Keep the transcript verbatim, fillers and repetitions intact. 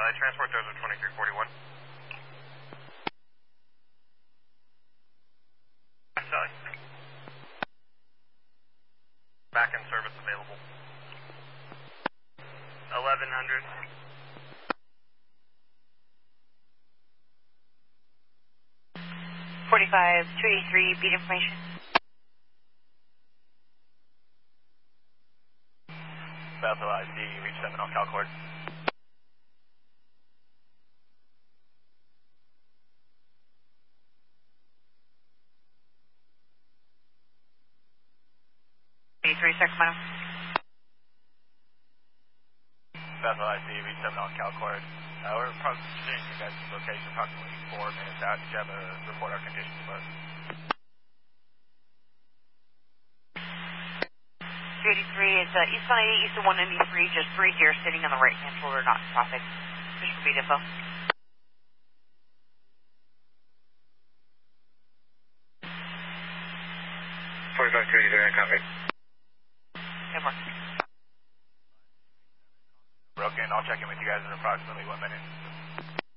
transport those are twenty-three forty-one. Sorry. Back in service available. eleven hundred. forty-five two eighty-three, beat information. Bethel I C, reach seven on Calcord. eighty-three, Sacramento. Bethel I C, reach seven on Calcord. Uh, we're probably seeing you guys' location approximately four minutes out. Did you have a report our conditions for us? two eighty-three is uh, East one eighty, East of one ninety-three, just three here sitting on the right-hand shoulder, not in traffic. Just for beat info. forty-five two eighty-three, I copy. Good work. Broken, I'll check in with you guys in approximately one minute.